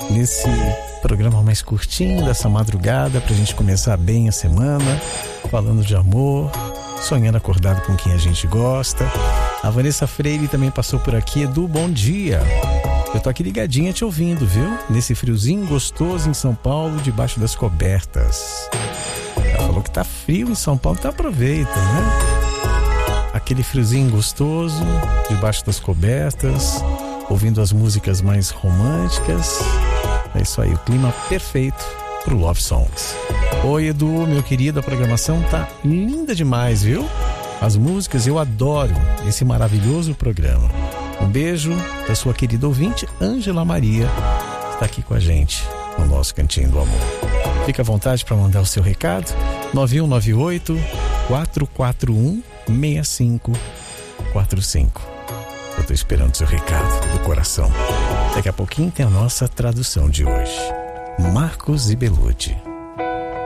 nesse programa mais curtinho dessa madrugada, pra gente começar bem a semana, falando de amor, sonhando acordado com quem a gente gosta. A Vanessa Freire também passou por aqui. Edu, bom dia. Eu tô aqui ligadinha te ouvindo, viu? Nesse friozinho gostoso em São Paulo, debaixo das cobertas. Ela falou que tá frio em São Paulo, então aproveita, né? Aquele friozinho gostoso, debaixo das cobertas, ouvindo as músicas mais românticas. É isso aí, o clima perfeito pro Love Songs. Oi, Edu, meu querido, a programação tá linda demais, viu? As músicas, eu adoro esse maravilhoso programa. Um beijo da sua querida ouvinte, Ângela Maria, que está aqui com a gente no nosso Cantinho do Amor. Fica à vontade para mandar o seu recado, 9198-441-6545. Eu estou esperando o seu recado do coração. Daqui a pouquinho tem a nossa tradução de hoje. Marcos e Belucci.